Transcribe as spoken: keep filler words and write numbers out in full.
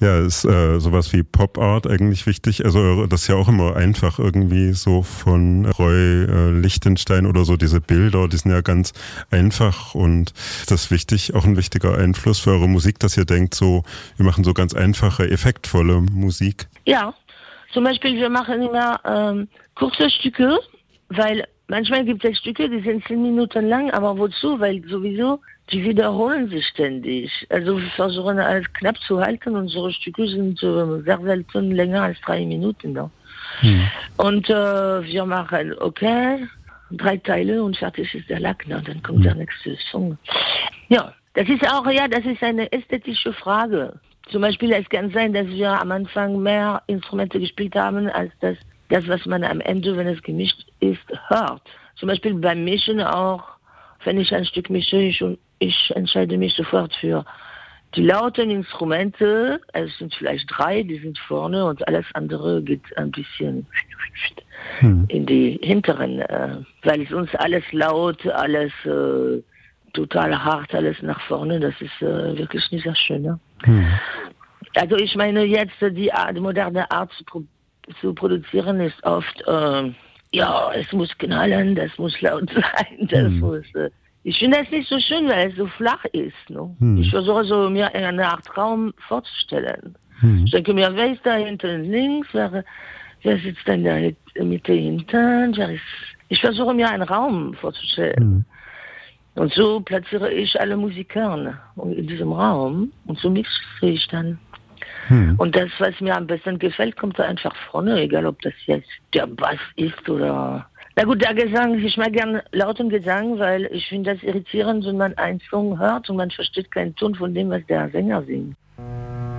Ja, ist äh, sowas wie Pop Art eigentlich wichtig? Also das ist ja auch immer einfach irgendwie so von Roy äh, Lichtenstein oder so, diese Bilder, die sind ja ganz einfach und ist das wichtig, auch ein wichtiger Einfluss für eure Musik, dass ihr denkt, so, wir machen so ganz einfache, effektvolle Musik? Ja, zum Beispiel wir machen immer ähm, kurze Stücke, weil manchmal gibt es Stücke, die sind zehn Minuten lang, aber wozu? Weil sowieso, die wiederholen sich ständig. Also wir versuchen alles knapp zu halten. Unsere Stücke sind äh, sehr selten länger als drei Minuten. Ne? Hm. Und äh, wir machen, okay, drei Teile und fertig ist der Lack. Ne? Dann kommt hm. der nächste Song. Ja, das ist auch, ja, das ist eine ästhetische Frage. Zum Beispiel, es kann sein, dass wir am Anfang mehr Instrumente gespielt haben, als das, das, was man am Ende, wenn es gemischt ist, hört. Zum Beispiel beim Mischen auch, wenn ich ein Stück mische, ich, ich entscheide mich sofort für die lauten Instrumente. Es sind vielleicht drei, die sind vorne und alles andere geht ein bisschen hm. in die hinteren, äh, weil sonst alles laut, alles äh, total hart, alles nach vorne, das ist äh, wirklich nicht sehr schön. Ne? Hm. Also ich meine jetzt, die, Art, die moderne Art zu, pro, zu produzieren ist oft, äh, ja, es muss knallen, das muss laut sein, das hm. muss... Äh, ich finde das nicht so schön, weil es so flach ist. Ne? Hm. Ich versuche so mir eine Art Raum vorzustellen. Hm. Ich denke mir, wer ist da hinten links, wer, wer sitzt da in der Mitte hinten? Wer ist, ich versuche mir einen Raum vorzustellen. Hm. Und so platziere ich alle Musiker in diesem Raum und so mixe ich dann. Hm. Und das, was mir am besten gefällt, kommt da einfach vorne, egal ob das jetzt der Bass ist oder... Na gut, der Gesang, ich mag gern lauten Gesang, weil ich finde das irritierend, wenn man einen Song hört und man versteht keinen Ton von dem, was der Sänger singt.